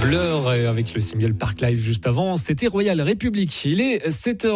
Blur avec le single Park Life juste avant, c'était Royal République. Il est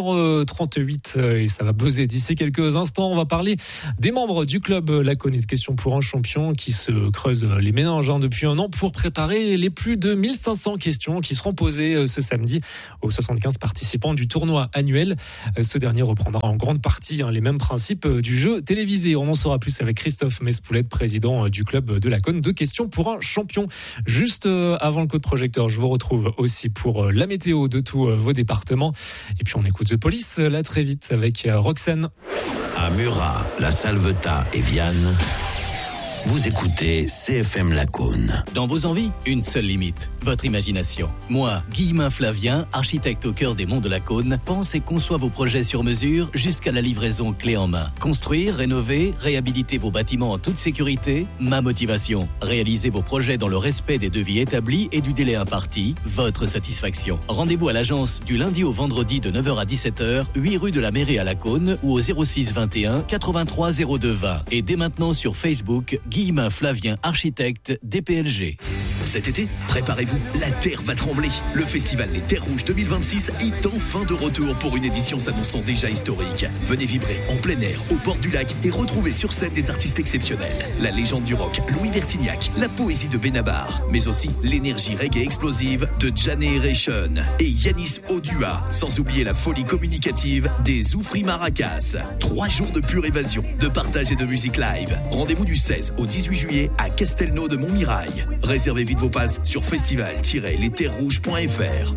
7h38 et ça va buzzer d'ici quelques instants. On va parler des membres du club Laconé de questions pour un champion qui se creusent les méninges depuis un an pour préparer les plus de 1500 questions qui seront posées ce samedi aux 75 participants du tournoi annuel. Ce dernier reprendra en grande partie les mêmes principes du jeu télévisé. On en saura plus avec Christophe Mespoulette, président du club de Laconé de questions pour un champion. Juste avant le coup de projecteur, je vous retrouve aussi pour la météo de tous vos départements. Et puis on écoute The Police là très vite avec Roxane. À Murat, La Salvetat et Vianne, vous écoutez CFM Lacoune. Dans vos envies, une seule limite, votre imagination. Moi, Guillemin Flavien, architecte au cœur des monts de Lacoune, pense et conçoit vos projets sur mesure jusqu'à la livraison clé en main. Construire, rénover, réhabiliter vos bâtiments en toute sécurité, ma motivation. Réaliser vos projets dans le respect des devis établis et du délai imparti, votre satisfaction. Rendez-vous à l'agence du lundi au vendredi de 9h à 17h, 8 rue de la Mairie à Lacoune ou au 06 21 83 02 20. Et dès maintenant sur Facebook, Guillemin Flavien, architecte DPLG. Cet été, préparez-vous, la terre va trembler. Le festival Les Terres Rouges 2026 est enfin de retour pour une édition s'annonçant déjà historique. Venez vibrer en plein air, au bord du lac et retrouver sur scène des artistes exceptionnels. La légende du rock, Louis Bertignac, la poésie de Benabar, mais aussi l'énergie reggae explosive de Generation et Yanis Odua, sans oublier la folie communicative des Zoufri Maracas. 3 jours de pure évasion, de partage et de musique live. Rendez-vous du 16 au 18 juillet à Castelnau de Montmirail. Réservez vite vos passes sur festival-lesterrouges.fr.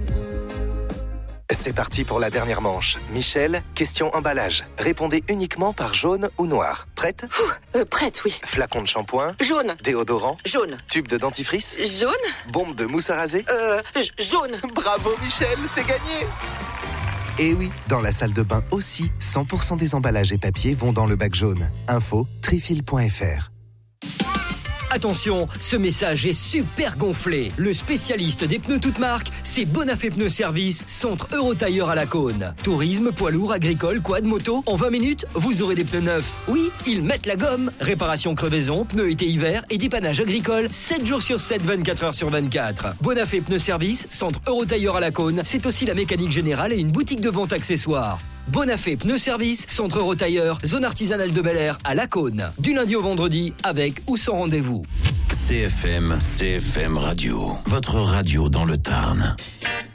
C'est parti pour la dernière manche. Michel, question emballage. Répondez uniquement par jaune ou noir. Prête ? Prête, oui. Flacon de shampoing ? Jaune. Déodorant ? Jaune. Tube de dentifrice ? Jaune. Bombe de mousse à raser ? Jaune. Bravo Michel, c'est gagné ! Et oui, dans la salle de bain aussi, 100% des emballages et papiers vont dans le bac jaune. Info, trifil.fr. Attention, ce message est super gonflé. Le spécialiste des pneus toutes marques, c'est Bonafé Pneus Service, centre Eurotailleur à Lacoune. Tourisme, poids lourd, agricole, quad, moto, en 20 minutes, vous aurez des pneus neufs. Oui, ils mettent la gomme. Réparation crevaison, pneus été-hiver et dépannage agricole, 7 jours sur 7, 24 heures sur 24. Bonafé Pneus Service, centre Eurotailleur à Lacoune, c'est aussi la mécanique générale et une boutique de vente accessoires. Bonafé Pneus Service, centre Eurotailleur, zone artisanale de Bel-Air à Lacoune. Du lundi au vendredi, avec ou sans rendez-vous. CFM Radio, votre radio dans le Tarn.